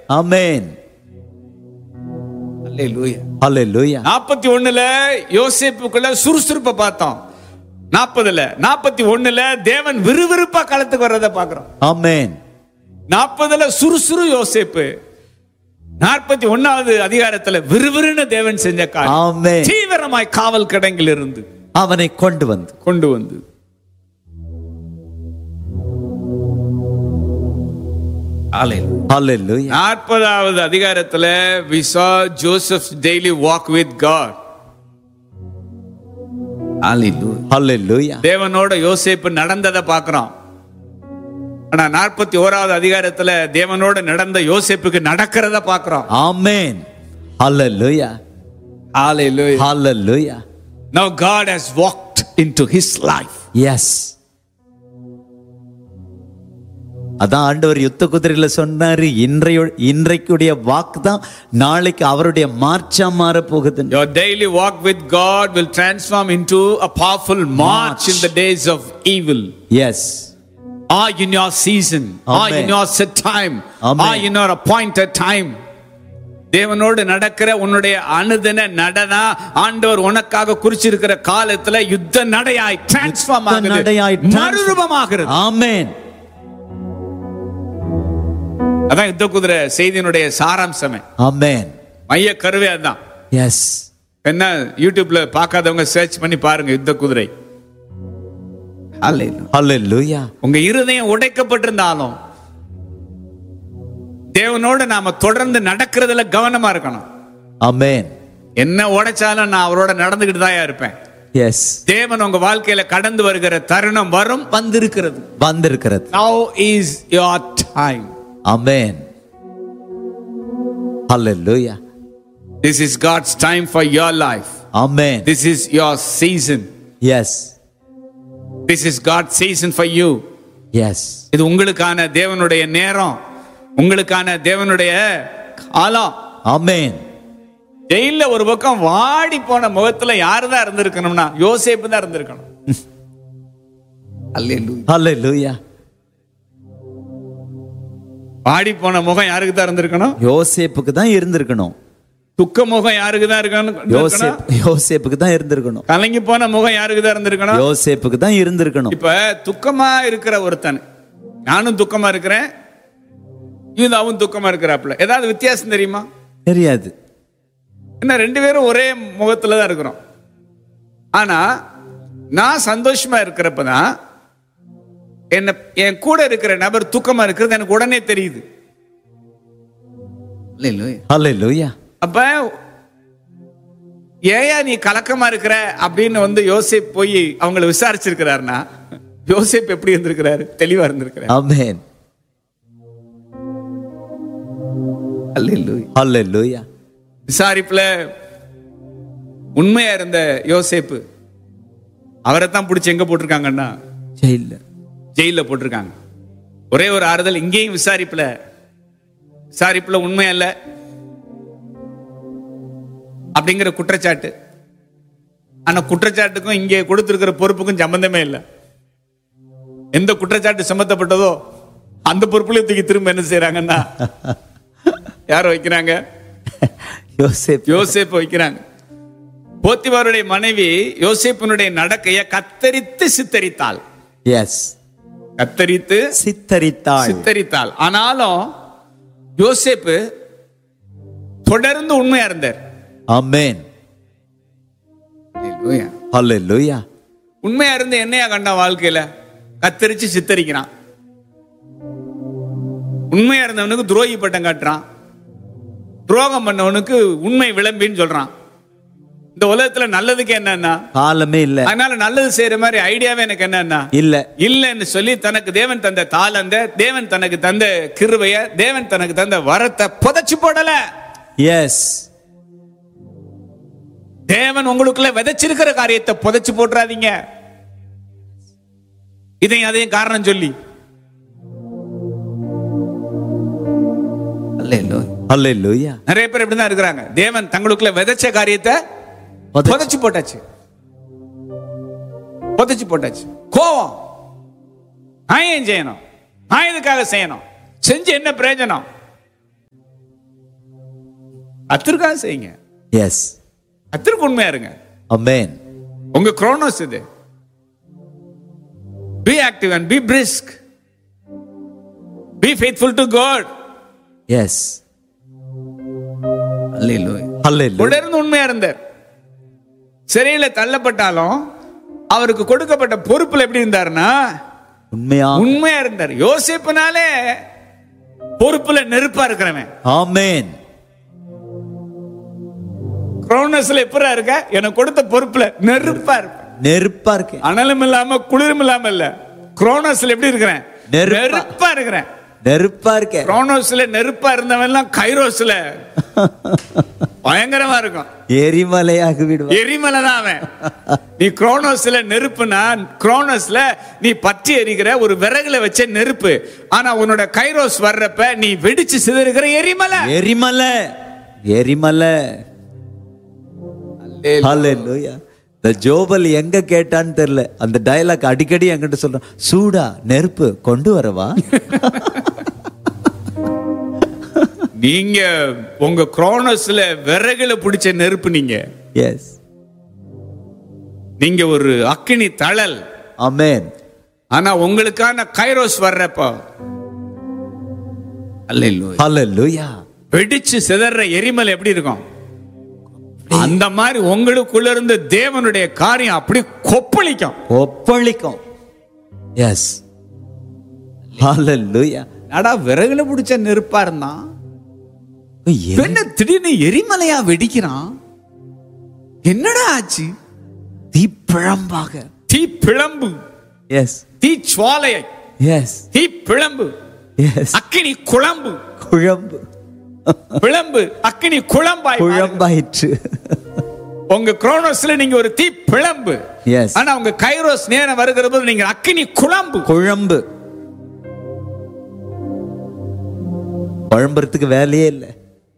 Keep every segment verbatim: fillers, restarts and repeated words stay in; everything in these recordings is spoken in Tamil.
ஆமென். அல்லேலூயா. ஹல்லேலூயா. நாற்பத்தி ஒண்ணுல யோசேப்புக்குள்ள சுறுசுறுப்பை பார்த்தோம். நாற்பதுல நாற்பத்தி ஒண்ணுல தேவன் விறுவிறுப்பா களத்துக்கு வர்றதை பார்க்கிறோம். ஆமென். நாற்பதுல சுறுசுறு யோசேப்பு, நாற்பத்தி ஒன்னாவது அதிகாரத்துல விறுவிறுன்னு தேவன் செஞ்ச காரியம். ஆமென். தீவிரமாய் காவல் கிடங்கில் இருந்து அவனை கொண்டு வந்து கொண்டு வந்து ஹல்லேலூயா. நாற்பதாவது அதிகாரத்துல we saw Joseph's daily walk with God. ஹல்லேலூயா. தேவனோட யோசேப்பு நடந்ததை பார்க்கிறோம். ஆனா நாற்பத்தி ஓராவது அதிகாரத்துல தேவனோட நடந்த யோசேப்புக்கு நடக்கிறத பார்க்கிறோம். ஆமென். ஹல்லேலூயா. Hallelujah. Hallelujah. Now God has walked into his life. S. அதான் ஆண்டவர் யுத்த குதிரையில சொன்னாரு, இன்றைய இன்றைக்குடைய வாக்கு தான் நாளைக்கு அவருடைய மார்ச்சா மாற போகுது. Your daily walk with God will transform into a powerful march in the days of evil. S. Are in your season, are Amen. in your set time, Amen. are in your appointed time. தேவனோடு நடக்கிற உன்னுடைய அனுதின நடனா ஆண்டவர் உனக்காக குறிச்சிருக்கிற காலத்துல யுத்த நடையாய் டிரான்ஸ்ஃபார்ம் ஆகுது, மறுரூபமாகிறது. ஆமென். அதான் யுத்த குதிரை செய்தியினுடைய சாராம்சமே. ஆமென். மைய கருவே அதான். எஸ். என்ன யூடியூப்ல பார்க்காதவங்க சர்ச் பண்ணி பாருங்க யுத்த குதிரை. ஹல்லேலூயா. உங்க இருதயம் உடைக்கப்பட்டிருந்தாலும் தேவனோட நாம தொடர்ந்து நடக்கிறதுல கவனமா இருக்கணும். ஆமென். என்ன உடைச்சாலும் நான் அவரோட நடந்துகிட்டு தான் இருப்பேன். எஸ். தேவன் உங்க வாழ்க்கையில கடந்து வருகிற தருணம் வரும், வந்திருக்கிறது, வந்திருக்கிறது. Now is your time. Amen. Hallelujah. This is God's time for your life. Amen. This is your season. S. This is God's season for you. S. இது உங்களுக்கான தேவனுடைய நேரம், உங்களுக்கான தேவனுடைய காலம். ஆமென். ஜெயில ஒரு பக்கம் வாடி போன முகத்துல யாருதான் இருந்திருக்கணும்னா யோசேப்பு தான் இருந்திருக்கணும். ஹல்லேலூயா. வாடி போன முகம் யாருக்கு தான் இருந்திருக்கணும்? யோசேப்புக்கு தான் இருந்திருக்கணும். துக்க முகம் யாருக்கு தான் இருக்கணும்? யோசேப்பு யோசேப்புக்கு தான் இருந்திருக்கணும். கலங்கி போன முகம் யாருக்கு தான் இருந்திருக்கணும்? யோசேப்புக்கு தான் இருந்திருக்கணும். இப்ப துக்கமா இருக்கிற ஒருத்தன், நானும் துக்கமா இருக்கிறேன், யூதாவும் துக்கமா இருக்கிறாப்ல, ஏதாவது வித்தியாசம் தெரியுமா? தெரியாது. என்ன ரெண்டு பேரும் ஒரே முகத்துல தான் இருக்கிறோம். ஆனா நான் சந்தோஷமா இருக்கிறப்பதான் என்ன என் கூட இருக்கிற நபர் துக்கமா இருக்கிறது எனக்கு உடனே தெரியுது. ஹல்லேலூயா. அப்ப ஏயா நீ கலக்கமா இருக்கிற அப்படின்னு வந்து யோசேப் போய் அவங்களை விசாரிச்சிருக்கிறாருன்னா யோசேப் எப்படி இருந்திருக்கிறாரு? தெளிவா இருந்திருக்கிறார். ஆமென். ஹல்லேலூயா. விசாரிப்புல உண்மையா இருந்த யோசேப்பு அவரை தான் பிடிச்சி எங்க போட்டிருக்காங்கன்னா ஜெயில்ல ஜெயில போட்டிருக்காங்க. ஒரே ஒரு ஆறுதல், இங்கேயும் விசாரிப்புல விசாரிப்புல உண்மை அல்ல அப்படிங்கிற குற்றச்சாட்டு. ஆனா குற்றச்சாட்டுக்கும் இங்கே கொடுத்திருக்கிற பொறுப்புக்கும் சம்பந்தமே இல்லை. எந்த குற்றச்சாட்டு சுமத்தப்பட்டதோ அந்த பொறுப்புல தூக்கி திரும்ப என்ன செய்யறாங்கன்னா யார வைக்கிறாங்க? யோசேப் யோசேப்பு வைக்கிறாங்க. போத்திபாருடைய மனைவி யோசேப்பினுடைய நடக்கைய கத்தரித்து சித்தரித்தாள். எஸ். கத்தரித்து சித்தரித்தாள் சித்தரித்தாள் ஆனாலும் யோசேப்பு தொடர்ந்து உண்மையா இருந்தார். ஆமென். ஹல்லேலூயா. உண்மையா இருந்து என்னையா கண்ட வாழ்க்கையில கத்தரிச்சு சித்தரிக்கிறான். உண்மையா இருந்தவனுக்கு துரோகி பட்டம் காட்டுறான், துரோகம் பண்ணவனுக்கு உண்மை விளம்பின்னு சொல்றான். இந்த உலகத்துல நல்லதுக்கு என்னன்னா காலமே இல்ல. அதனால நல்லது செய்யற மாதிரி ஐடியாவே எனக்கு என்னன்னா இல்ல இல்லன்னு சொல்லி தனக்கு தேவன் தந்த தாளந்த, தேவன் தனக்கு தந்த கிருபைய, தேவன் தனக்கு தந்த வரத்தை புதைச்சு போடல. எஸ். தேவன் உங்களுக்குள்ள விதைச்சிருக்கிற காரியத்தை புதைச்சு போட்டுறாதீங்க. இதையும் அதையும் காரணம் சொல்லி. ஹல்லேலூயா. நிறைய பேர் இப்படிதான் இருக்கிறாங்க. தேவன் தங்களுக்குள்ள விதைச்ச காரியத்தை புதைச்சு போட்டாச்சு புதைச்சு போட்டாச்சு கோவம், நான் ஏன் செய்யணும், நான் இதுக்காக செய்யணும், செஞ்சு என்ன பிரயோஜனம்? கத்திற்காக செய்யுங்க. எஸ். கத்திற்கு உண்மையா இருங்க. ஆமென். உங்க குரோனோஸ் இது. Be active and be brisk. Be faithful to God. Yes. Hallelujah. Hallelujah. தொடர்ந்து உண்மையா இருந்தார். சிறையில தள்ளப்பட்டாலும் அவருக்கு கொடுக்கப்பட்ட பொறுப்புல எப்படி இருந்தாருன்னா உண்மையா உண்மையா இருந்தார். யோசேப்புனாலே பொறுப்புல நெருப்பா இருக்கிறவன். ஆமென். குரோனோஸ்ல எப்பரா இருக்க? எனக்கு கொடுத்த பொறுப்புல நெருப்பா இருக்க. நெருப்பா இருக்கு. அனலும் இல்லாம குளிரும் இல்லாம இல்ல. குரோனோஸ்ல எப்படி இருக்கிறேன்? நெருப்பா இருக்கிறேன். நெருப்பா இருக்க. குரோனோஸ்ல நெருப்பா இருந்தவன் எல்லாம் கைரோஸ்ல பயங்கரமா இருக்கும். எரிமலையாக விடுவான். எரிமலை தான் அவன். நீ குரோனோஸ்ல நெருப்புனா குரோனோஸ்ல நீ பற்றி எரிகிற ஒரு விறகுல வச்ச நெருப்பு. ஆனா உன்னோட கைரோஸ் வர்றப்ப நீ வெடிச்சு சிதறுகிற எரிமலை. எரிமலை. எரிமலை. ஹalleluya. இந்த ஜோபல் எங்க கேட்டான்னு தெரியல. அந்த டயலாக் அடிக்கடி என்கிட்ட சொல்றான். சூடா நெருப்பு கொண்டு வரவா? நீங்க உங்க குரோனோஸ்ல விறகுல பிடிச்ச நெருப்பு நீங்க. எஸ். நீங்க ஒரு அக்கினி தழல். ஆமென். ஆனா உங்களுக்கான கைரோஸ் வர்றப்போ ஹalleluya. ஹalleluya. வெடிச்சு சிதற எரிமலை எப்படி இருக்கும்? அந்த மாதிரி உங்களுக்குள்ள இருந்து தேவனுடைய காரியம் அப்படி கொப்பளிக்கும். கொப்பளிக்கும். எஸ். ஹalleluya. நடா விறகுல பிடிச்ச நெருப்பா இருந்தான். என்ன திடீர்னு எரிமலையா வெடிக்கிறான்? என்னடா ஆச்சு? தீ பிழம்பாக. தீ பிழம்பு. எஸ். தீ சுவாலையை. எஸ். தீ பிழம்பு. எஸ். அக்கினி குழம்பு. குழம்பு. பிழம்பு அக்கினி குழம்பாய். குழம்பாயிற்று. உங்க குரோனோஸ்ல நீங்க ஒரு தீ பிழம்பு. எஸ். ஆனா உங்க கைரோஸ் நேரம் வருகிற போது நீங்க அக்கினி குழம்பு. குழம்பு. குழம்புறதுக்கு வேலையே இல்லை.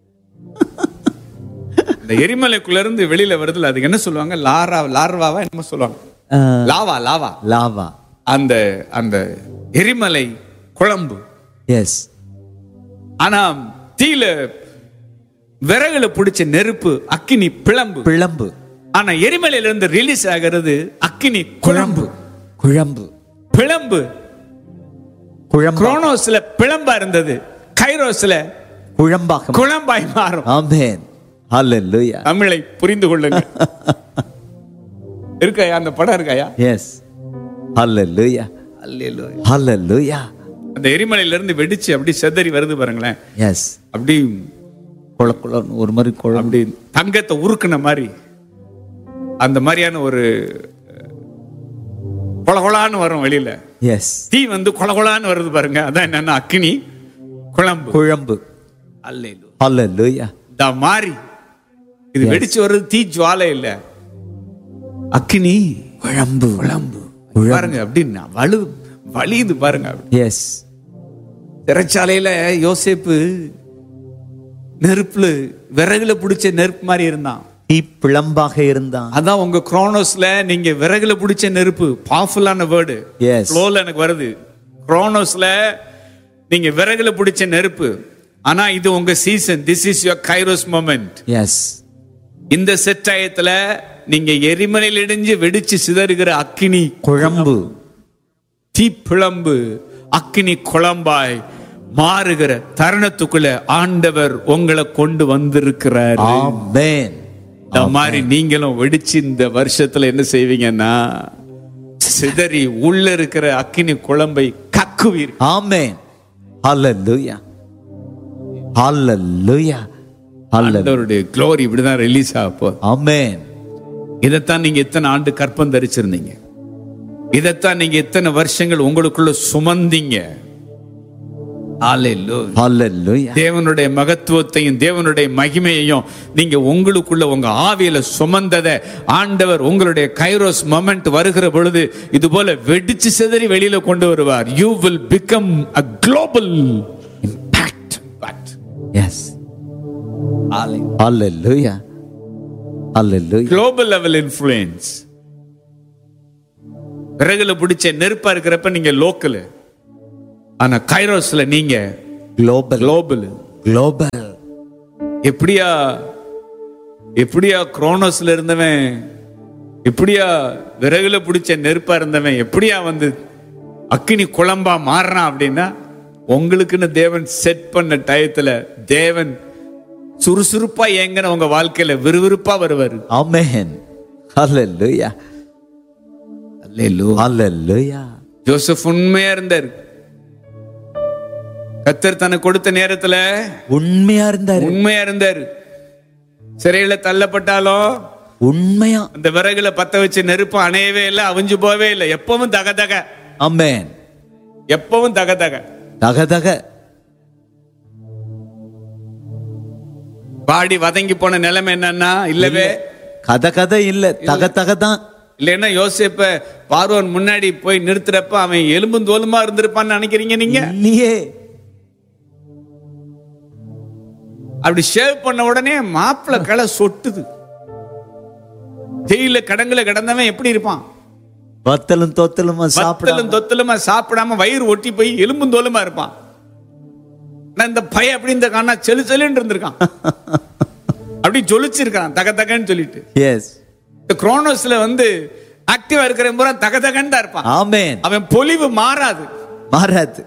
இந்த எரிமலைக்குள்ள இருந்து வெளியில வருதுல அதுக்கு என்ன சொல்லுவாங்க? லாரா லார்வாவா என்ன சொல்லுவாங்க? Lava lava lava. அந்த அந்த எரிமலை குழம்பு. எஸ். ஆனா தீல விறகுல பிடிச்ச நெருப்பு அக்கினி பிழம்பு. பிழம்பு. ஆனா எரிமலையில இருந்து ரிலீஸ் ஆகிறது அக்கினி குழம்பு. குழம்பு. பிழம்பு. குழம்பு. குரோனோஸ்ல பிழம்பா இருந்தது. கைரோஸ்ல குழம்பாக குழம்பாய் மாறும். ஆமென். ஹalleluya. தமிழை புரிந்து கொள்ளுங்க. இருக்காயா அந்த படம் இருக்காயா? எஸ். ஹalleluya. ஹalleluya. ஹalleluya. அந்த எரிமலையில இருந்து வெடிச்சு அப்படி செதறி வருது பாருங்களேன். எஸ். அப்படி கொள கொள ஒரு மாதிரி குழம்பு. அப்படி தங்கத்தை உருக்குன மாதிரி அந்த மாதிரியான ஒரு கொலகொலான்னு வரும் வெளியில. எஸ். தீ வந்து கொலகொலான்னு வருது பாருங்க. அதான் என்னன்னா அக்கினி குழம்பு. குழம்பு. அல்லேலூயா. ஹalleluya. த மாதிரி இது வெடிச்சு வர்றது தீ ஜுவாலை இல்ல, அக்கினி குழம்பு. குழம்பு பாருங்க. அப்படின்னா வலு வலியுது பாருங்க. எஸ். சிறைச்சாலையில யோசேப்பு நெருப்புல விறகுல பிடிச்ச நெருப்பு மாதிரி இருந்தான். தீ பிழம்பாக இருந்தான். அதான் உங்க குரோனோஸ்ல நீங்க விறகுல பிடிச்ச நெருப்பு. பவர்ஃபுல்லான வேர்டு. எஸ். ஃப்ளோல எனக்கு வருது. குரோனோஸ்ல நீங்க விறகுல பிடிச்ச நெருப்பு. ஆனா இது உங்க season. This is your kairos moment. S. இந்த செட்டாயத்துல நீங்க எரிமலையில் இடிஞ்சு வெடிச்சு சிதறுகிற அக்கினி குழம்பு. தீ பிழம்பு அக்கினி குழம்பாய் மாறுகிற தருணத்துக்குள்ள ஆண்டவர் உங்களை கொண்டு வந்திருக்கிறார். ஆமென். இந்த மாதிரி நீங்களும் வெடிச்சு இந்த வருஷத்துல என்ன செய்வீங்கன்னா சிதறி உள்ள இருக்கிற அக்கினி குழம்பை கக்குவீர். ஆமென். ஹalleluya. ஹalleluya. ஆண்டவருடைய glory இப்படிதான் ரிலீஸ் ஆக போகுது. ஆமென். இதைத்தான் நீங்க எத்தனை ஆண்டு கற்பம் தரிச்சிருந்தீங்க. இதைத்தான் நீங்க எத்தனை வருஷங்கள் உங்களுக்குள்ள சுமந்தீங்க. ஹalleluya. ஹalleluya. தேவனுடைய மகத்துவத்தையும் தேவனுடைய மகிமையையும் நீங்க உங்களுக்குள்ள உங்க ஆவியில சுமந்ததை ஆண்டவர் உங்களுடைய கைரோஸ் மொமெண்ட் வருகிற பொழுது இது போல வெடிச்சு சிதறி வெளியில கொண்டு வருவார். You will become a global impact. S. Hallelujah. Hallelujah. Global level influence. விறகுல பிடிச்ச நெருப்பா இருக்கிறப்ப நீங்க லோக்கல். ஆனா கைரோஸ்ல நீங்க குளோபல். குளோபல். குளோபல். எப்படியா எப்படியா குரோனோஸ்ல இருந்தவன், எப்படியா விறகுல பிடிச்ச நெருப்பா இருந்தவன் எப்படியா வந்து அக்கினி குழம்பா மாறுறான் அப்படின்னா, உங்களுக்குன்னு தேவன் செட் பண்ண டயத்துல தேவன் சுறுசுறுப்பா ஏங்கின உங்க வாழ்க்கையில விறுவிறுப்பா வருவாரு. ஆமென். ஹல்லேலூயா. ஹல்லேலூயா. ஜோசப் உண்மையா இருந்தார். கர்த்தர் தனக்கு கொடுத்த நேரத்துல உண்மையா இருந்தார். உண்மையா இருந்தார். சிறையில தள்ளப்பட்டாலும் உண்மையா அந்த விறகுல பத்த வச்சு நெருப்பு அணையவே இல்லை, அவிஞ்சு போவே இல்லை. எப்பவும் தக தக. ஆமென். எப்பவும் தக தக தக தக. பாடி வதங்கி போன நிலைமை என்னன்னா, இல்லவே கதை கதை இல்ல, தக தக தான். இல்லைன்னா யோசேப்ப பார்வோன் முன்னாடி போய் நிறுத்துறப்ப அவன் எலும்பும் தோலுமா இருந்திருப்பான்னு நினைக்கிறீங்க நீங்க? இல்லையே. அப்படி ஷேவ் பண்ண உடனே மாப்பிள களை சொட்டுது. ஜெயில கடங்குல கிடந்தவன் எப்படி இருப்பான்? வத்தலும் தொத்தலுமா சாப்பிடலும் தொத்தலுமா சாப்பிடாம வயிறு ஒட்டி போய் எலும்பும் தோலுமா இருப்பான். இந்த பையன் அப்படி இந்த காணா செலு செலுன்னு இருந்திருக்கான். அப்படி ஜொலிச்சிருக்கான் தக தகன்னு சொல்லிட்டு. எஸ். இந்த குரோனோஸ்ல வந்து ஆக்டிவா இருக்கிற பூரா தக தகன்னு தான் இருப்பான். ஆமென். அவன் பொலிவு மாறாது மாறாது.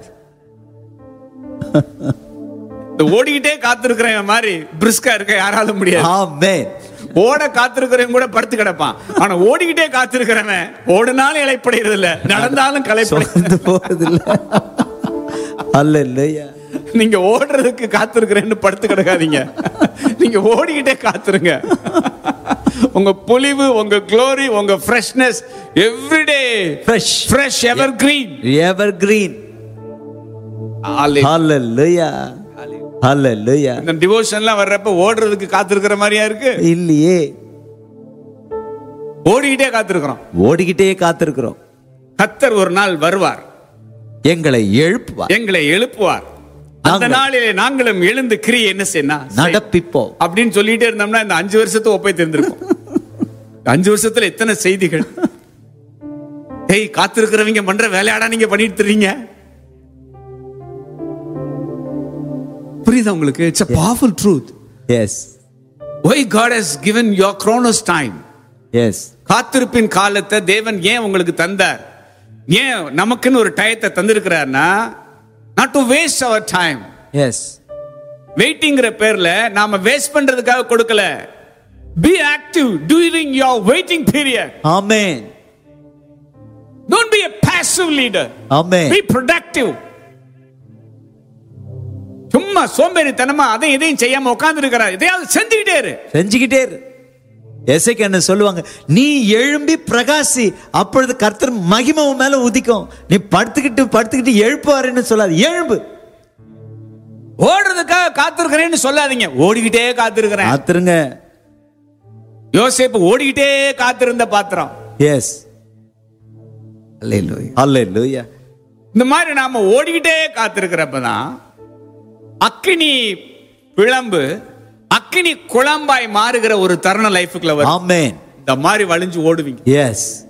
இந்த ஓடிக்கிட்டே காத்திருக்கிறவன் மாதிரி பிரிஸ்கா இருக்க யாராலும் முடியாது. ஆமென். ஓட காத்திருக்கிறவன் கூட படுத்து கிடப்பான். ஆனா ஓடிக்கிட்டே காத்திருக்கிறவன் ஓடுனாலும் இளைப்படைறது இல்ல, நடந்தாலும் களைப்படைறது போறது இல்ல. ஹல்லேலூயா. நீங்க ஓடுறதுக்கு காத்திருக்கிறேன்னு படுத்து கிடக்காதீங்க. நீங்க ஓடிக்கிட்டே காத்துருங்க. உங்க பொலிவு, உங்க க்ளோரி, உங்க ஃப்ரெஷ்னஸ் எவ்ரிடே ஃப்ரெஷ் ஃப்ரெஷ் எவர் கிரீன் எவர் கிரீன். ஹல்லேலூயா. ஹல்லேலூயா. இந்த டிவோஷன்லாம் வர்றப்ப ஓடுறதுக்கு காத்திருக்கிற மாதிரியா இருக்கு? இல்லையே. ஓடிக்கிட்டே காத்திருக்கிறோம். ஓடிக்கிட்டே காத்திருக்கிறோம். கர்த்தர் ஒரு நாள் வருவார், எங்களை எழுப்புவார். எங்களை எழுப்புவார். அந்த நாளிலே நாங்களும் எழுந்து கிரியை என்ன செய்யணும் நடப்பிப்போம் அப்படின்னு சொல்லிட்டே இருந்தோம்னா இந்த அஞ்சு வருஷத்தை ஒப்பை தெரிந்திருக்கும். அஞ்சு வருஷத்துல எத்தனை செய்திகள். ஏய், காத்திருக்கிறவங்க பண்ற வேலையாடா நீங்க பண்ணிட்டு இருக்கீங்க. புரியுதா உங்களுக்கு? It's a powerful truth. Yes. Why God has given your chronos time. Yes. காத்திருப்பின் காலத்தை தேவன் ஏன் உங்களுக்கு தந்தார்? ஏன் நமக்குன்னு ஒரு டயத்தை தந்திருக்கிறார்னா, not to waste our time. Yes. வெயிட்டிங்கிற பேர்ல நாம வேஸ்ட் பண்றதுக்காக கொடுக்கல. Be active during your waiting period. Amen. Don't be a passive leader. Amen. Be productive. சும்மா சோம்பேறித்தனமா அதை இதையும் செய்யாம உட்கார்ந்து இருக்கிறார். எதையாவது செஞ்சுக்கிட்டே இரு. செஞ்சுக்கிட்டே இரு. எசேக்கியா என்ன சொல்லுவாங்க? நீ எழும்பி பிரகாசி, அப்பொழுது கர்த்தர் மகிமை உன் மேல உதிக்கும். நீ படுத்துக்கிட்டு படுத்துக்கிட்டு எழுப்புவாருன்னு சொல்லாது, எழும்பு. ஓடுறதுக்காக காத்திருக்கிறேன்னு சொல்லாதீங்க, ஓடிக்கிட்டே காத்திருக்கிறேன். காத்திருங்க. யோசேப்பு ஓடிக்கிட்டே காத்திருந்த பாத்திரம். எஸ். அல்லேலூயா. அல்லேலூயா. இந்த மாதிரி நாம ஓடிக்கிட்டே காத்திருக்கிறப்பதான் அக்கினி பிளம்பு அக்கினி குழம்பாய் மாறுகிற ஒரு தருண லைஃப்க்குள்ள வரும். ஆமென். இந்த மாதிரி வழிஞ்சு ஓடுவீங்க. எஸ்.